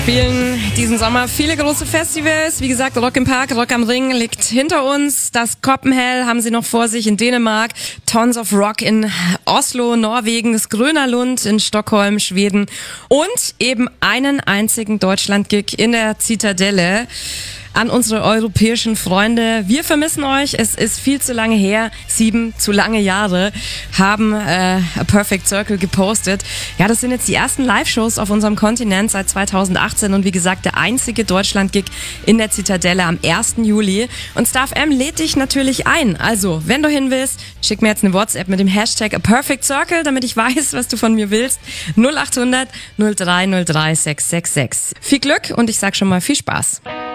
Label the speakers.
Speaker 1: Spielen diesen Sommer viele große Festivals. Wie gesagt, Rock im Park, Rock am Ring liegt hinter uns. Das Copenhagen haben sie noch vor sich in Dänemark. Tons of Rock in Oslo, Norwegen, das Grönerlund in Stockholm, Schweden und eben einen einzigen Deutschland-Gig in der Zitadelle. An unsere europäischen Freunde, wir vermissen euch, es ist viel zu lange her, 7 zu lange Jahre haben A Perfect Circle gepostet. Ja, das sind jetzt die ersten Live-Shows auf unserem Kontinent seit 2018 und wie gesagt der einzige Deutschland-Gig in der Zitadelle am 1. Juli. Und Star FM lädt dich natürlich ein, also wenn du hin willst, schick mir jetzt eine WhatsApp mit dem Hashtag A Perfect Circle, damit ich weiß, was du von mir willst. 0800 0303 666. Viel Glück und ich sag schon mal viel Spaß.